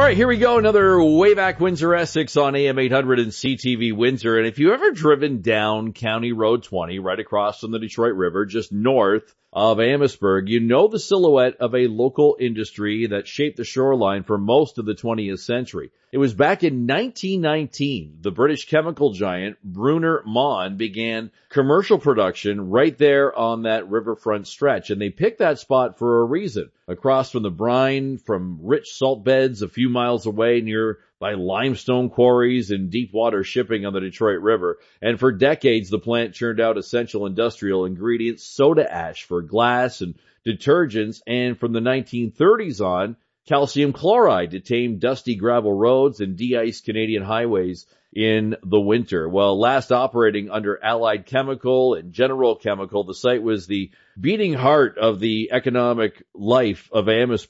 right, here we go. Another Way Back Windsor Essex on AM 800 and CTV Windsor. And if you've ever driven down County Road 20, right across from the Detroit River, just north of Amherstburg, you know the silhouette of a local industry that shaped the shoreline for most of the 20th century. It was back in 1919, the British chemical giant Brunner Maughan began commercial production right there on that riverfront stretch. And they picked that spot for a reason. Across from the brine, from rich salt beds a few miles away near by limestone quarries and deep water shipping on the Detroit River. And for decades, the plant churned out essential industrial ingredients, soda ash for glass and detergents. And from the 1930s on, calcium chloride to tame dusty gravel roads and de-ice Canadian highways in the winter. Well, last operating under Allied Chemical and General Chemical, the site was the beating heart of the economic life of Amherstburg.